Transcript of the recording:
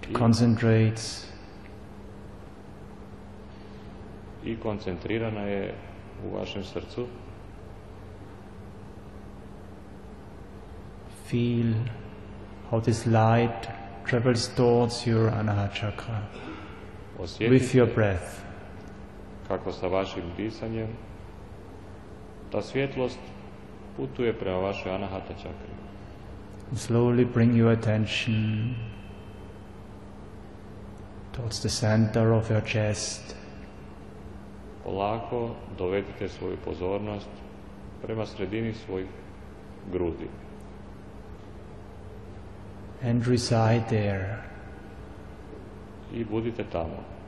concentrates. I koncentrirana je u vašem srcu. Feel how this light travels towards your Anahata chakra with your breath. Kako sa vašim disanjem ta svjetlost putuje prema vašoj Anahata čakri. Slowly bring your attention towards the center of your chest. Polako dovedite svoju pozornost prema sredini svojih grudi. And reside there. I budite tamo.